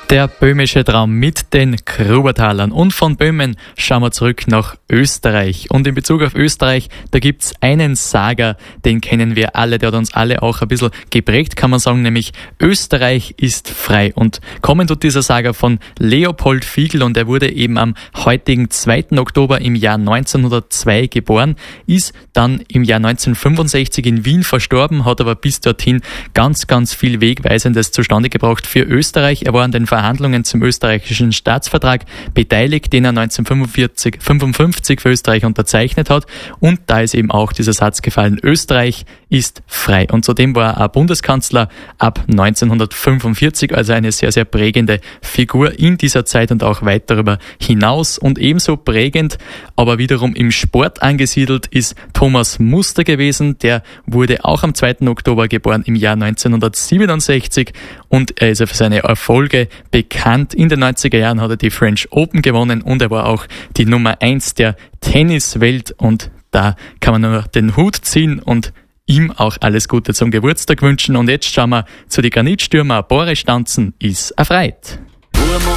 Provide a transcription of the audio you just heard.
Der böhmische Traum mit den Grubertalern. Und von Böhmen schauen wir zurück nach Österreich. Und in Bezug auf Österreich, da gibt's einen Saga, den kennen wir alle, der hat uns alle auch ein bisschen geprägt, kann man sagen, nämlich Österreich ist frei. Und kommen tut dieser Saga von Leopold Fiegel und er wurde eben am heutigen 2. Oktober im Jahr 1902 geboren, ist dann im Jahr 1965 in Wien verstorben, hat aber bis dorthin ganz, ganz viel Wegweisendes zustande gebracht für Österreich. Er war an den Verhandlungen zum österreichischen Staatsvertrag beteiligt, den er 1955 für Österreich unterzeichnet hat. Und da ist eben auch dieser Satz gefallen, Österreich ist frei. Und zudem war er auch Bundeskanzler ab 1945, also eine sehr, sehr prägende Figur in dieser Zeit und auch weit darüber hinaus. Und ebenso prägend, aber wiederum im Sport angesiedelt, ist Thomas Muster gewesen. Der wurde auch am 2. Oktober geboren im Jahr 1967 und er ist für seine Erfolge bekannt. In den 90er Jahren hat er die French Open gewonnen und er war auch die Nummer 1 der Tenniswelt und da kann man nur den Hut ziehen und ihm auch alles Gute zum Geburtstag wünschen. Und jetzt schauen wir zu die Granitstürmer. Boris Stanzen ist erfreut.